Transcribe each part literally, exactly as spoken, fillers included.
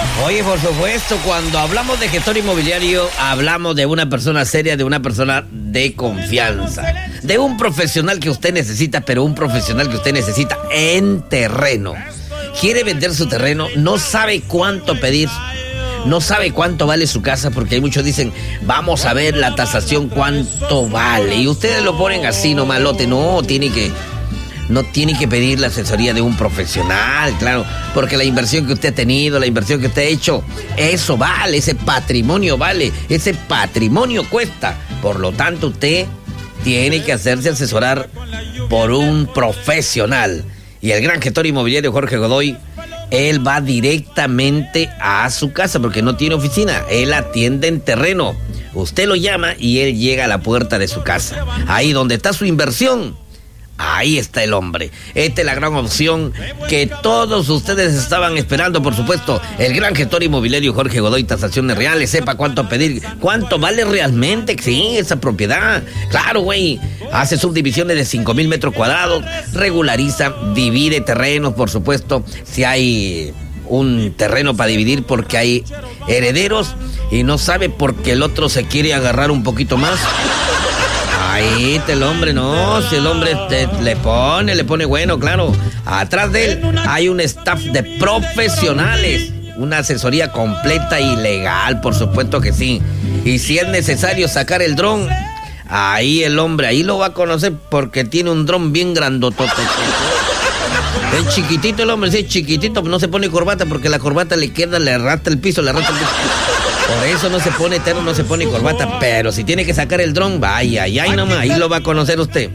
Oye, por supuesto, cuando hablamos de gestor inmobiliario, hablamos de una persona seria, de una persona de confianza, de un profesional que usted necesita, pero un profesional que usted necesita en terreno. Quiere vender su terreno, no sabe cuánto pedir, no sabe cuánto vale su casa, porque hay muchos dicen, vamos a ver la tasación, cuánto vale. Y ustedes lo ponen así, no malote, no, tiene que... No tiene que pedir la asesoría de un profesional, claro, porque la inversión que usted ha tenido, la inversión que usted ha hecho, eso vale, ese patrimonio vale, ese patrimonio cuesta. Por lo tanto, usted tiene que hacerse asesorar por un profesional. Y el gran gestor inmobiliario Jorge Godoy, él va directamente a su casa porque no tiene oficina, él atiende en terreno. Usted lo llama y él llega a la puerta de su casa, ahí donde está su inversión. Ahí está el hombre. Esta es la gran opción que todos ustedes estaban esperando, por supuesto. El gran gestor inmobiliario Jorge Godoy, tasaciones reales, sepa cuánto pedir, cuánto vale realmente, sí, esa propiedad. Claro, güey. Hace subdivisiones de cinco mil metros cuadrados, regulariza, divide terrenos, por supuesto. Si hay un terreno para dividir porque hay herederos y no sabe porque el otro se quiere agarrar un poquito más. Ahí está el hombre, no, si el hombre te, le pone, le pone bueno, claro. Atrás de él hay un staff de profesionales, una asesoría completa y legal, por supuesto que sí. Y si es necesario sacar el dron, ahí el hombre, ahí lo va a conocer porque tiene un dron bien grandotote. Es chiquitito el hombre, sí, es chiquitito, no se pone corbata porque la corbata le queda, le arrastra el piso, le arrastra el piso. Por eso no se pone terno, no se pone corbata, pero si tiene que sacar el dron, vaya, ahí, ahí nomás, ahí lo va a conocer usted.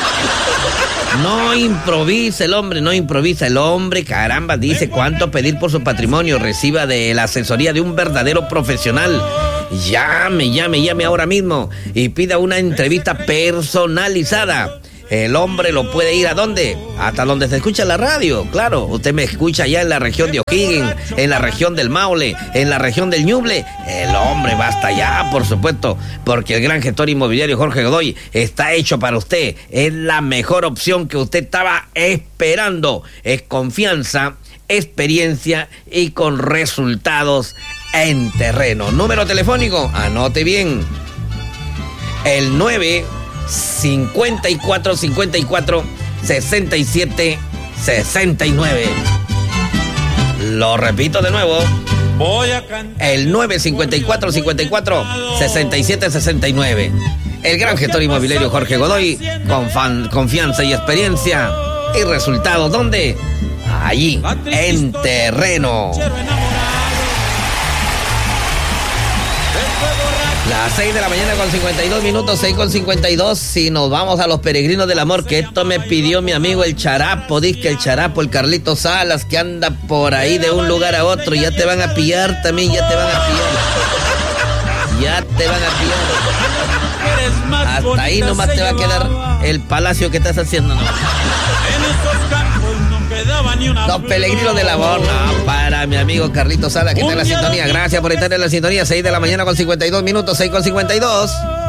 No improvisa el hombre, no improvisa el hombre, caramba, dice cuánto pedir por su patrimonio, reciba de la asesoría de un verdadero profesional. Llame, llame, llame ahora mismo y pida una entrevista personalizada. El hombre lo puede ir ¿a dónde? Hasta donde se escucha la radio, claro. Usted me escucha allá en la región de O'Higgins, en la región del Maule, en la región del Ñuble. El hombre va hasta allá, por supuesto, porque el gran gestor inmobiliario Jorge Godoy está hecho para usted. Es la mejor opción que usted estaba esperando. Es confianza, experiencia y con resultados en terreno. Número telefónico, anote bien. El nueve cincuenta y cuatro, cincuenta y cuatro, sesenta y siete, sesenta y nueve. Lo repito de nuevo. El nueve cincuenta y cuatro, cincuenta y cuatro, sesenta y siete, sesenta y nueve. El gran gestor inmobiliario Jorge Godoy, con fan, confianza y experiencia y resultados. ¿Dónde? Allí, en terreno. Las seis de la mañana con cincuenta y dos minutos, seis con cincuenta y dos. Si nos vamos a los peregrinos del amor, que esto me pidió mi amigo el Charapo, dice que el Charapo, el Carlito Salas, que anda por ahí de un lugar a otro, ya te van a pillar también, ya te van a pillar. Ya te van a pillar. Hasta ahí nomás te va a quedar el palacio que estás haciendo, ¿no? Los peregrinos del amor, no, para mi amigo Carlito Sala, que está en la sintonía. Gracias por estar en la sintonía. seis de la mañana con cincuenta y dos minutos, seis con cincuenta y dos.